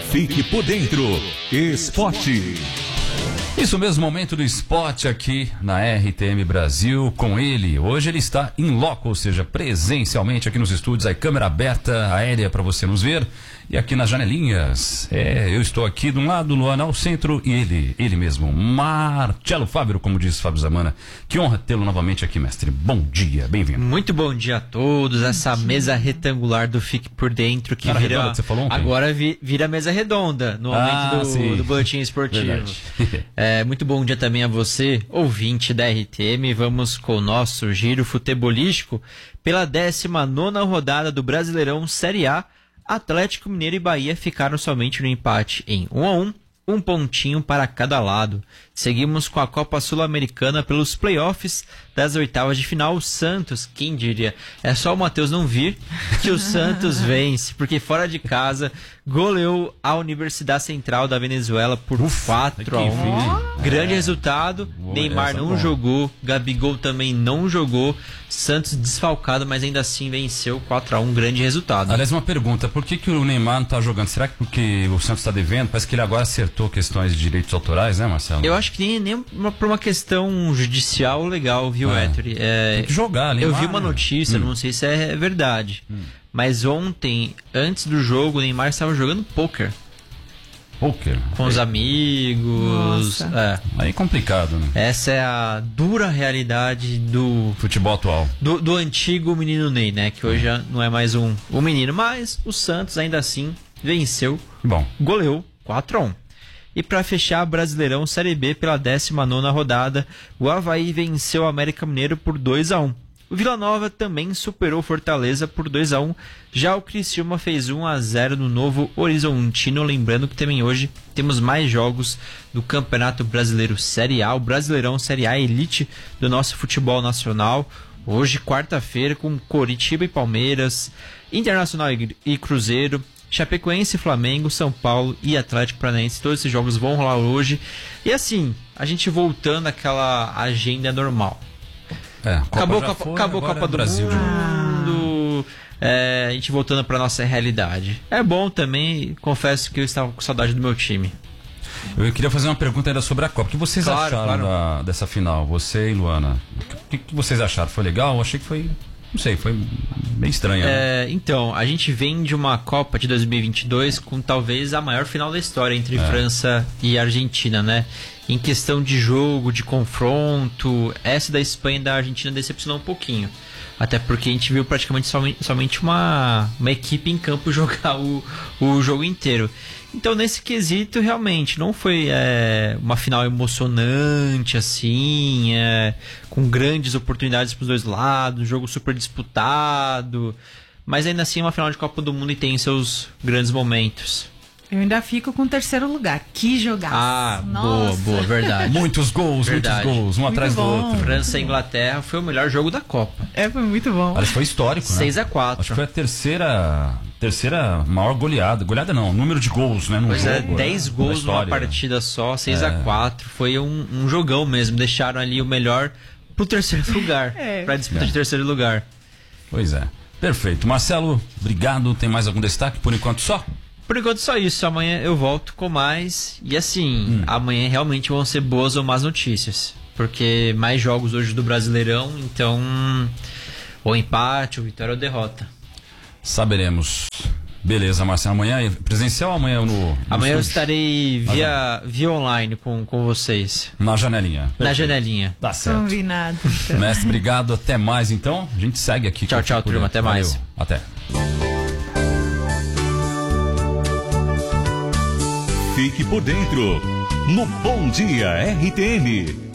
Fique por dentro. Esporte. Isso mesmo, momento do esporte aqui na RTM Brasil com ele. Hoje ele está em loco, ou seja, presencialmente aqui nos estúdios, a câmera aberta, aérea para você nos ver. E aqui nas janelinhas, eu estou aqui de um lado, Luana ao centro, e ele mesmo, Marcelo Fábio, como diz Fábio Zamana. Que honra tê-lo novamente aqui, mestre. Bom dia, bem-vindo. Muito bom dia a todos. Essa mesa retangular do Fique por Dentro que Era vira redonda que você falou ontem? Agora vira mesa redonda no momento do boletim esportivo. Muito bom dia também a você, ouvinte da RTM. Vamos com o nosso giro futebolístico pela 19ª rodada do Brasileirão Série A. Atlético Mineiro e Bahia ficaram somente no empate em 1-1, um pontinho para cada lado. Seguimos com a Copa Sul-Americana pelos playoffs das oitavas de final. O Santos, quem diria, é só o Matheus não vir que o Santos vence, porque fora de casa goleou a Universidade Central da Venezuela por 4-1. Grande resultado. Neymar não jogou, Gabigol também não jogou. Santos desfalcado, mas ainda assim venceu 4-1, grande resultado. Aliás, uma pergunta, por que o Neymar não está jogando? Será que porque o Santos está devendo? Parece que ele agora acertou questões de direitos autorais, né, Marcelo? Eu acho que nem por uma questão judicial legal, viu, Héctor? Tem que jogar, Neymar. Eu vi uma notícia, não sei se é verdade, mas ontem, antes do jogo, o Neymar estava jogando pôquer. Poker. Com os amigos. Aí é complicado, né? Essa é a dura realidade do futebol atual. Do antigo menino Ney, né? Que hoje já não é mais um menino. Mas o Santos ainda assim venceu. Bom. Goleou 4-1. E para fechar, Brasileirão Série B pela 19ª rodada, o Avaí venceu o América Mineiro por 2-1. O Vila Nova também superou Fortaleza por 2-1. Já o Criciúma fez 1-0 no Novo Horizontino. Lembrando que também hoje temos mais jogos do Campeonato Brasileiro Série A, o Brasileirão Série A Elite do nosso futebol nacional. Hoje, quarta-feira, com Coritiba e Palmeiras, Internacional e Cruzeiro, Chapecoense, Flamengo, São Paulo e Atlético Paranaense. Todos esses jogos vão rolar hoje. E assim, a gente voltando àquela agenda normal. Acabou a Copa do Mundo, a gente voltando para nossa realidade. É bom também, confesso que eu estava com saudade do meu time. Eu queria fazer uma pergunta ainda sobre a Copa. O que vocês acharam dessa final? Você e Luana, o que vocês acharam? Foi legal? Eu achei que foi... Não sei, foi bem estranho. Né? Então, a gente vem de uma Copa de 2022 com talvez a maior final da história entre França e Argentina, né? Em questão de jogo, de confronto, essa da Espanha e da Argentina decepcionou um pouquinho. Até porque a gente viu praticamente somente uma equipe em campo jogar o jogo inteiro. Então, nesse quesito, realmente, não foi uma final emocionante, assim, com grandes oportunidades para os dois lados, um jogo super disputado. Mas ainda assim, uma final de Copa do Mundo e tem seus grandes momentos. Eu ainda fico com o terceiro lugar. Que jogaço. Boa, verdade. Muitos gols, um atrás do outro. França e Inglaterra foi o melhor jogo da Copa. Foi muito bom. Mas foi histórico, né? 6-4. Acho que foi a terceira maior goleada. Goleada não, número de gols, né? Pois jogo, 10 gols numa partida só, 6-4. Foi um jogão mesmo. Deixaram ali o melhor pro terceiro lugar. Pra disputa de terceiro lugar. Pois é. Perfeito. Marcelo, obrigado. Tem mais algum destaque? Por enquanto só? Por enquanto só isso, amanhã eu volto com mais. E assim, amanhã realmente vão ser boas ou más notícias. Porque mais jogos hoje do Brasileirão, então ou empate, ou vitória ou derrota. Saberemos. Beleza, Marcelo, amanhã presencial ou amanhã no amanhã eu estarei via online com vocês. Na janelinha. Perfeito. Na janelinha. Tá certo. Combinado. Mestre, obrigado, até mais então. A gente segue aqui. Tchau, turma, até mais. Valeu. Até. Fique por dentro no Bom Dia RTM.